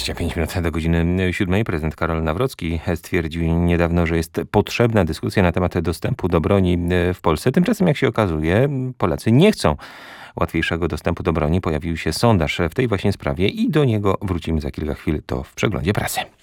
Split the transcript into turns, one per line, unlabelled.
25 minut do godziny 7. Prezydent Karol Nawrocki stwierdził niedawno, że jest potrzebna dyskusja na temat dostępu do broni w Polsce. Tymczasem, jak się okazuje, Polacy nie chcą łatwiejszego dostępu do broni. Pojawił się sondaż w tej właśnie sprawie i do niego wrócimy za kilka chwil. To w przeglądzie prasy.